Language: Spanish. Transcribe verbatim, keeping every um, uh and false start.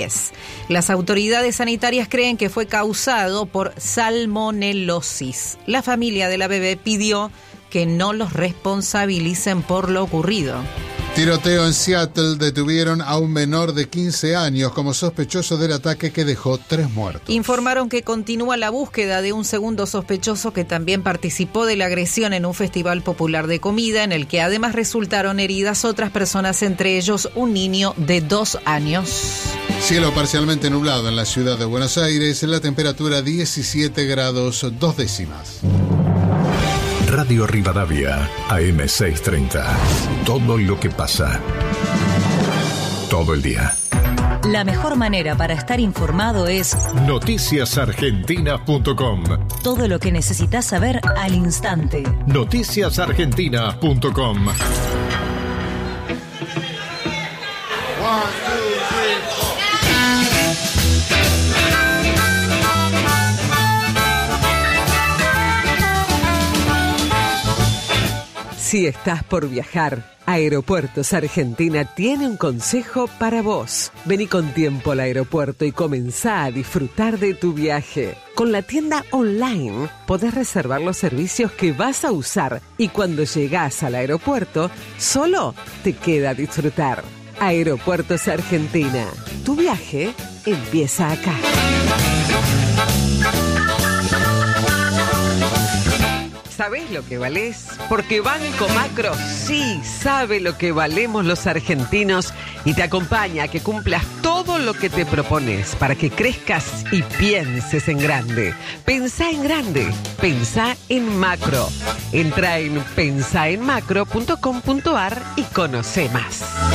Las autoridades sanitarias creen que fue causado por salmonelosis. La familia de la bebé pidió que no los responsabilicen por lo ocurrido. Tiroteo en Seattle. Detuvieron a un menor de quince años como sospechoso del ataque que dejó tres muertos. Informaron que continúa la búsqueda de un segundo sospechoso que también participó de la agresión en un festival popular de comida en el que además resultaron heridas otras personas, entre ellos un niño de dos años. Cielo parcialmente nublado en la ciudad de Buenos Aires. La temperatura diecisiete grados dos décimas. Radio Rivadavia, A M seiscientos treinta. Todo lo que pasa. Todo el día. La mejor manera para estar informado es noticias argentinas punto com. Todo lo que necesitas saber al instante. noticias argentinas punto com. Si estás por viajar, Aeropuertos Argentina tiene un consejo para vos. Vení con tiempo al aeropuerto y comenzá a disfrutar de tu viaje. Con la tienda online podés reservar los servicios que vas a usar y cuando llegás al aeropuerto, solo te queda disfrutar. Aeropuertos Argentina. Tu viaje empieza acá. ¿Sabés lo que valés? Porque Banco Macro sí sabe lo que valemos los argentinos y te acompaña a que cumplas todo lo que te propones para que crezcas y pienses en grande. Pensá en grande, pensá en macro. Entra en pensaenmacro punto com punto ar y conoce más.